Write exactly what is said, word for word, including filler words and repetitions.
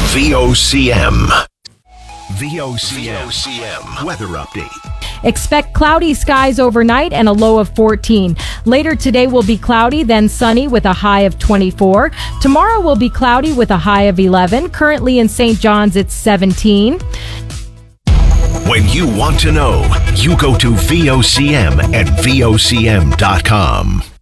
V O C M. V O C M weather update. Expect cloudy skies overnight and a low of fourteen. Later today will be cloudy, then sunny with a high of twenty-four. Tomorrow will be cloudy with a high of eleven. Currently in Saint John's, it's seventeen. When you want to know, you go to V O C M at V O C M dot com.